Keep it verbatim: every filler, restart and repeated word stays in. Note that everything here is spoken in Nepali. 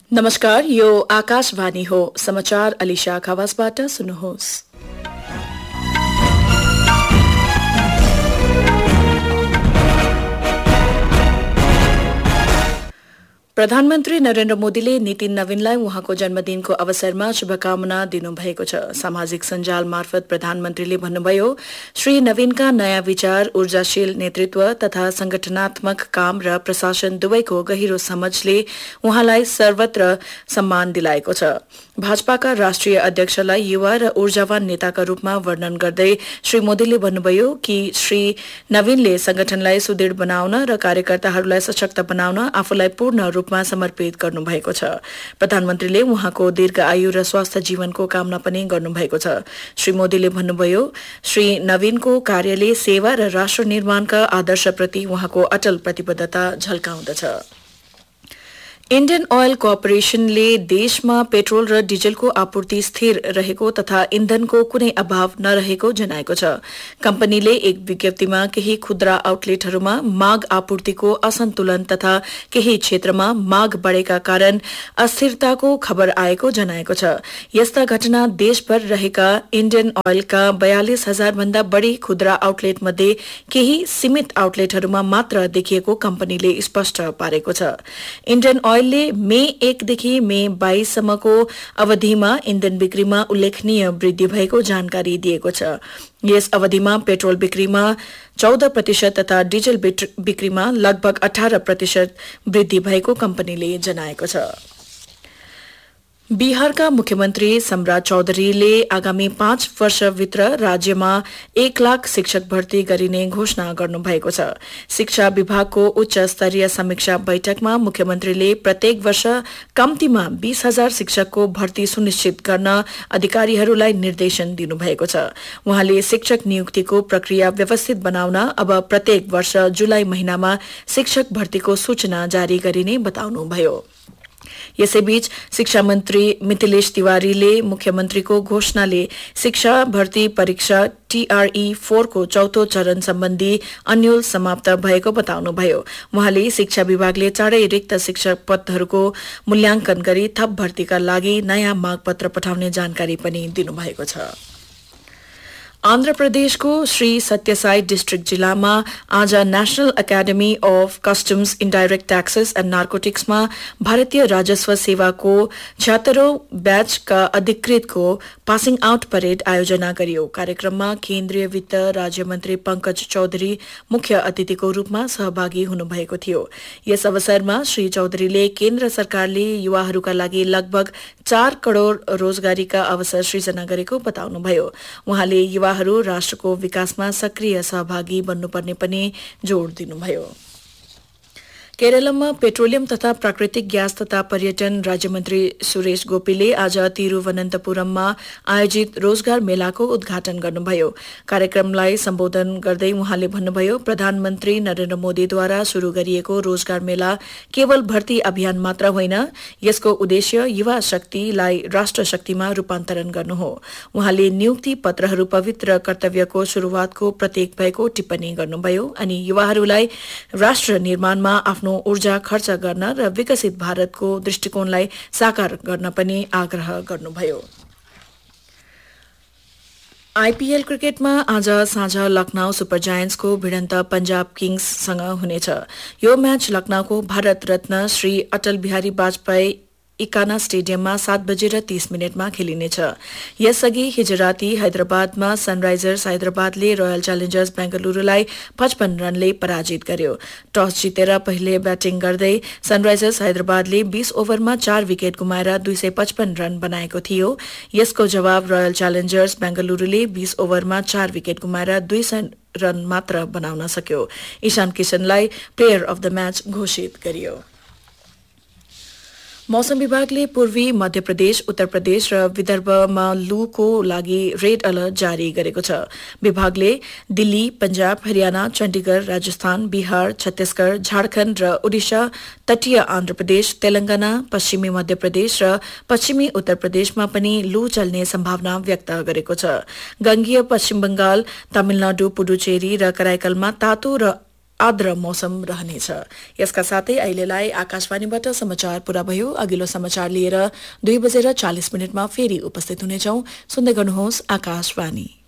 नमस्कार, यो आकाशवाणी हो। समाचार अलिशा खवासबाट सुन्नुहोस्। प्रधानमन्त्री नरेन्द्र मोदीले नितिन नवीनलाई उहाँको जन्मदिनको अवसरमा शुभकामना दिनुभएको छ। सामाजिक सञ्जाल मार्फत प्रधानमन्त्रीले भन्नुभयो, श्री नवीनका नयाँ विचार, ऊर्जाशील नेतृत्व तथा संगठनात्मक काम र प्रशासन दुवैको गहिरो समझले उहाँलाई सर्वत्र सम्मान दिलाएको छ। भाजपाका राष्ट्रिय अध्यक्षलाई युवा र ऊर्जावान नेताका रूपमा वर्णन गर्दै श्री मोदीले भन्नुभयो कि श्री नवीनले संगठनलाई सुदृढ बनाउन र कार्यकर्ताहरूलाई सशक्त बनाउन आफूलाई पूर्ण रूपमा समर्पित गर्नुभएको छ। प्रधानमन्त्रीले उहाँको दीर्घ आयु र स्वास्थ्य जीवनको कामना पनि गर्नुभएको छ। श्री मोदीले भन्नुभयो, श्री नवीनको कार्यले सेवा र राष्ट्र निर्माणका आदर्शप्रति उहाँको अटल प्रतिबद्धता झल्काउँदछ। इण्डियन ऑयल कर्पोरेशनले देशमा पेट्रोल र डिजलको आपूर्ति स्थिर रहेको तथा इन्धनको कुनै अभाव नरहेको जनाएको छ। कम्पनीले एक विज्ञप्तिमा केही खुद्रा आउटलेटहरूमा माग आपूर्तिको असन्तुलन तथा केही क्षेत्रमा माग बढ़ेका कारण अस्थिरताको खबर आएको जनाएको छ। यस्ता घटना देशभर रहेका इण्डियन ऑयलका बयालिस हजार भन्दा बढ़ी खुद्रा आउटलेट मध्ये केही सीमित आउटलेटहरूमा मात्र देखिएको कम्पनीले स्पष्ट पारेको छ। इण्डियन ऑयलले मे एकदेखि मे बाइससम्मको अवधिमा इन्धन बिक्रीमा उल्लेखनीय वृद्धि भएको जानकारी दिएको छ। यस अवधिमा पेट्रोल बिक्रीमा चौध प्रतिशत तथा डिजल बिक्रीमा लगभग अठारह प्रतिशत वृद्धि भएको कम्पनीले जनाएको छ। बिहारका मुख्यमन्त्री सम्राट चौधरीले आगामी पाँच वर्षभित्र राज्यमा एक लाख शिक्षक भर्ती गरिने घोषणा गर्नुभएको छ। शिक्षा विभागको उच्च स्तरीय समीक्षा बैठकमा मुख्यमन्त्रीले प्रत्येक वर्ष कम्तीमा बीस हजार शिक्षकको भर्ती सुनिश्चित गर्न अधिकारीहरूलाई निर्देशन दिनुभएको छ। उहाँले शिक्षक नियुक्तिको प्रक्रिया व्यवस्थित बनाउन अब प्रत्येक वर्ष जुलाई महिनामा शिक्षक भर्तीको सूचना जारी गरिने बताउनुभयो। यसैबीच शिक्षा मन्त्री मिथिलेश तिवारीले मुख्यमन्त्रीको घोषणाले शिक्षा भर्ती परीक्षा टीआरई फोर को चौथो चरण सम्बन्धी अन्यल समाप्त भएको बताउनुभयो। उहाँले शिक्षा विभागले चाँडै रिक्त शिक्षक पदहरूको मूल्याङ्कन गरी थप भर्तीका लागि नयाँ मागपत्र पठाउने जानकारी पनि दिनुभएको छ। आन्ध्र प्रदेशको श्री सत्यसाई डिस्ट्रिक्ट जिल्लामा आज national academy of customs indirect taxes and नार्कोटिक्समा भारतीय राजस्व सेवाको छ्यात्तरौं ब्याचका अधिकृतको पासिङ आउट परेड आयोजना गरियो। कार्यक्रममा केन्द्रीय वित्त राज्य मन्त्री पंकज चौधरी मुख्य अतिथिको रूपमा सहभागी हुनुभएको थियो। यस अवसरमा श्री चौधरीले केन्द्र सरकारले युवाहरूका लागि लगभग चार करोड़ रोजगारीका अवसर सृजना गरेको बताउनुभयो। उहाँले युवा राष्ट्रको विकासमा सक्रिय सहभागी बन्नुपर्ने पनि जोड़ दिनुभयो। केरलमा पेट्रोलियम तथा प्राकृतिक ग्यास तथा पर्यटन राज्यमन्त्री सुरेश गोपीले आज तिरूवनन्तपुरममा आयोजित रोजगार मेलाको उद्घाटन गर्नुभयो। कार्यक्रमलाई सम्बोधन गर्दै उहाँले भन्नुभयो, प्रधानमन्त्री नरेन्द्र मोदीद्वारा शुरू गरिएको रोजगार मेला केवल भर्ती अभियान मात्र होइन, यसको उद्देश्य युवा शक्तिलाई राष्ट्र शक्तिमा रूपान्तरण गर्नु हो। उहाँले नियुक्ति पत्रहरू पवित्र कर्तव्यको शुरूआतको प्रतीक भएको टिप्पणी गर्नुभयो अनि युवाहरूलाई राष्ट्र निर्माणमा आफ्नो ऊर्जा खर्च गर्न र विकसित भारतको दृष्टिकोणलाई साकार गर्न पनि आग्रह गर्नुभयो। आईपीएल क्रिकेटमा आज साँझ लखनऊ सुपर जायन्ट्सको भिडन्त पंजाब किङ्ससँग हुनेछ। यो म्याच लखनऊको भारत रत्न श्री अटल बिहारी वाजपेयी इकाना स्टेडियममा सात बजेर तीस मिनटमा खेलिनेछ। यसअघि हिज राति हैदराबादमा सनराइजर्स हैदराबादले रोयल च्यालेन्जर्स बेंगलुरूलाई पचपन्न रनले पराजित गर्यो। टस जितेर पहिले ब्याटिङ गर्दै सनराइजर्स हैदराबादले बीस ओभरमा चार विकेट गुमाएर दुई सय पचपन्न रन बनाएको थियो। यसको जवाब रोयल च्यालेन्जर्स बेंगलुरूले बीस ओभरमा चार विकेट गुमाएर दुई सय रन मात्र बनाउन सक्यो। Ishan किशनलाई player of the match घोषित गरियो। मौसम विभागले पूर्वी मध्य प्रदेश, उत्तर प्रदेश र विदर्भमा लूको लागि रेड अलर्ट जारी गरेको छ। विभागले दिल्ली, पंजाब, हरियाणा, चण्डीगढ़, राजस्थान, बिहार, छत्तीसगढ़, झारखण्ड र ओडिशा, तटीय आन्ध्र प्रदेश, तेलंगाना, पश्चिमी मध्य प्रदेश र पश्चिमी उत्तर प्रदेशमा पनि लू चल्ने सम्भावना व्यक्त गरेको छ। गंगीय पश्चिम बंगाल, तमिलनाडु, पुडुचेरी र कराइकलमा तातो र आर्द्र मौसम रहनेछ। यसका साथै अहिलेलाई आकाशवाणीबाट समाचार पूरा भयो। अघिल्लो समाचार लिएर दुई बजेर चालिस मिनटमा फेरि उपस्थित हुनेछौं। सुन्दै गर्नुहोस् आकाशवाणी।